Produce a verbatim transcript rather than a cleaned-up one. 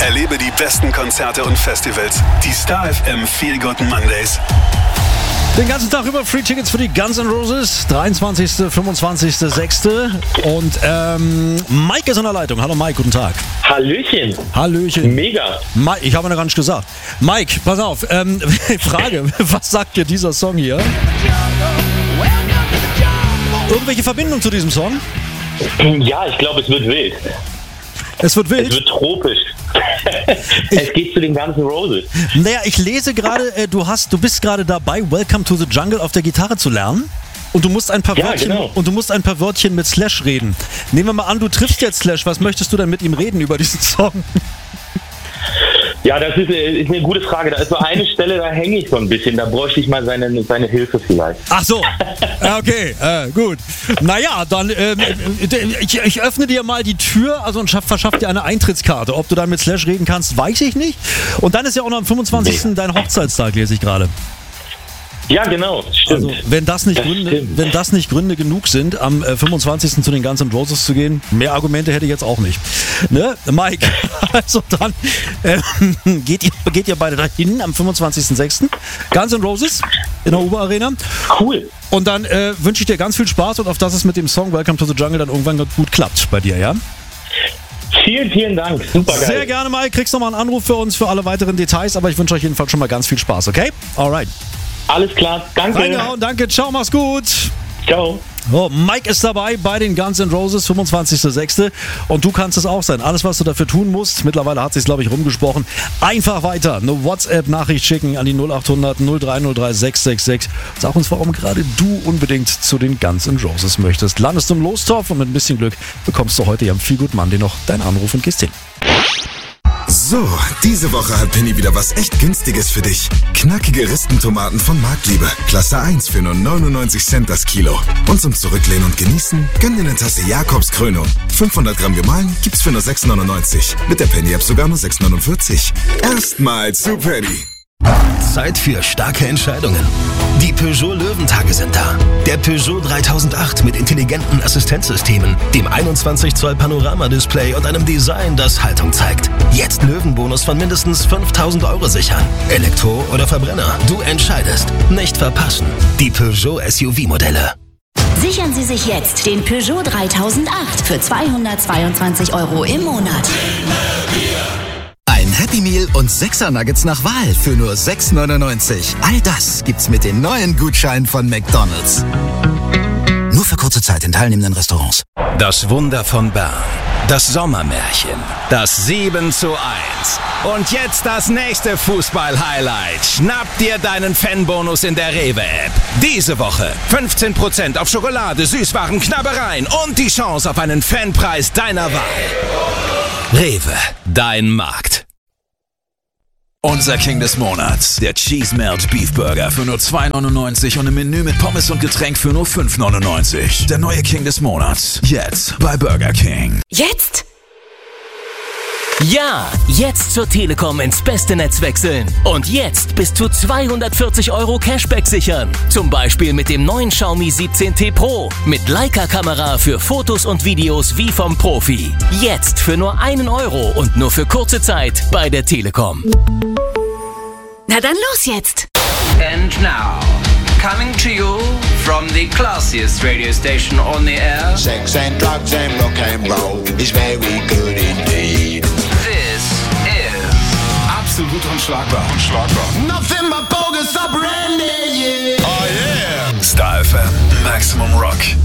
Erlebe die besten Konzerte und Festivals. Die Star F M Feel Good Mondays. Den ganzen Tag über Free Tickets für die Guns N' Roses, dreiundzwanzigsten, fünfundzwanzigsten sechsten Und ähm, Mike ist an der Leitung. Hallo Mike, guten Tag. Hallöchen. Hallöchen. Mega. Mike, ich habe noch gar nicht gesagt. Mike, pass auf. Ähm, Frage, was sagt dir dieser Song hier? Irgendwelche Verbindung zu diesem Song? Ja, ich glaube, es wird wild. Es wird wild? Es wird tropisch. Es geht zu den Guns N' Roses. Naja, ich lese gerade, äh, du hast, du bist gerade dabei, Welcome to the Jungle auf der Gitarre zu lernen. Und du musst ein paar Ja, Wörtchen genau. und du musst ein paar Wörtchen mit Slash reden. Nehmen wir mal an, du triffst jetzt Slash. Was möchtest du denn mit ihm reden über diesen Song? Ja, das ist, ist eine gute Frage. Da ist so eine Stelle, da hänge ich so ein bisschen. Da bräuchte ich mal seine, seine Hilfe vielleicht. Ach so, okay, äh, gut. Naja, dann ähm, ich, ich öffne dir mal die Tür, also und schaff, verschaff dir eine Eintrittskarte. Ob du dann mit Slash reden kannst, weiß ich nicht. Und dann ist ja auch noch am fünfundzwanzigsten Nee. dein Hochzeitstag, lese ich gerade. Ja, genau, stimmt. Also, wenn das nicht Das Gründe, stimmt. wenn das nicht Gründe genug sind, am äh, fünfundzwanzigsten zu den Guns N' Roses zu gehen, mehr Argumente hätte ich jetzt auch nicht. Ne, Mike? Also dann äh, geht, ihr, geht ihr beide dahin am fünfundzwanzigsten sechsten Guns N' Roses in der Uber Arena. Cool. Und dann äh, wünsche ich dir ganz viel Spaß und auf dass es mit dem Song Welcome to the Jungle dann irgendwann gut klappt bei dir, ja? Vielen, vielen Dank. Super geil. Sehr gerne, Mike. Kriegst nochmal einen Anruf für uns für alle weiteren Details, aber ich wünsche euch jedenfalls schon mal ganz viel Spaß, okay? Alright. Alles klar. Danke. Reingehauen, danke. Ciao, mach's gut. Ciao. Oh, Mike ist dabei bei den Guns N' Roses, fünfundzwanzigsten sechsten Und du kannst es auch sein. Alles, was du dafür tun musst, mittlerweile hat sich's, glaube ich, rumgesprochen, einfach weiter. Eine WhatsApp-Nachricht schicken an die null acht hundert null drei null drei sechs sechs sechs. Sag uns, warum gerade du unbedingt zu den Guns N' Roses möchtest. Landest im Lostopf und mit ein bisschen Glück bekommst du heute ja am Feel Good Monday noch deinen Anruf und gehst hin. So, diese Woche hat Penny wieder was echt Günstiges für dich. Knackige Ristentomaten von Marktliebe. Klasse eins für nur neunundneunzig Cent das Kilo. Und zum Zurücklehnen und Genießen, gönn dir eine Tasse Jakobskrönung. fünfhundert Gramm gemahlen gibt's für nur sechs neunundneunzig. Mit der Penny-App sogar nur sechs neunundvierzig. Erstmal zu Penny. Zeit für starke Entscheidungen. Die Peugeot Löwentage sind da. Der Peugeot dreitausendacht mit intelligenten Assistenzsystemen, dem einundzwanzig Zoll Panoramadisplay und einem Design, das Haltung zeigt. Jetzt Löwenbonus von mindestens fünftausend Euro sichern. Elektro oder Verbrenner, du entscheidest. Nicht verpassen. Die Peugeot S U V-Modelle. Sichern Sie sich jetzt den Peugeot dreitausendacht für zweihundertzweiundzwanzig Euro im Monat. Ein Happy Meal und sechser Nuggets nach Wahl für nur sechs neunundneunzig. All das gibt's mit den neuen Gutscheinen von McDonald's. Nur für kurze Zeit in teilnehmenden Restaurants. Das Wunder von Bern. Das Sommermärchen. Das sieben zu eins. Und jetzt das nächste Fußball-Highlight. Schnapp dir deinen Fanbonus in der Rewe-App. Diese Woche fünfzehn Prozent auf Schokolade, Süßwaren, Knabbereien und die Chance auf einen Fanpreis deiner Wahl. Rewe, dein Markt. Unser King des Monats, der Cheese Melt Beef Burger für nur zwei neunundneunzig und ein Menü mit Pommes und Getränk für nur fünf neunundneunzig. Der neue King des Monats, jetzt bei Burger King. Jetzt? Ja, jetzt zur Telekom ins beste Netz wechseln. Und jetzt bis zu zweihundertvierzig Euro Cashback sichern. Zum Beispiel mit dem neuen Xiaomi siebzehn T Pro. Mit Leica-Kamera für Fotos und Videos wie vom Profi. Jetzt für nur einen Euro und nur für kurze Zeit bei der Telekom. Na dann los jetzt. And now, coming to you from the classiest radio station on the air. Sex and drugs and rock and roll is very good indeed. This is Absolut unschlagbar. Unschlagbar. Nothing but bogus up Randy, yeah. Oh yeah. Star F M, Maximum Rock.